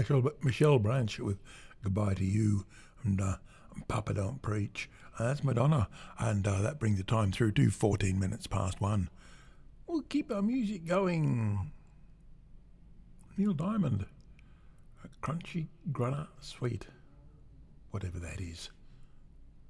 Michelle Branch with Goodbye to You, and Papa Don't Preach. That's Madonna, and that brings the time through to 14 minutes past 1. We'll keep our music going. Neil Diamond, a crunchy grana sweet, whatever that is.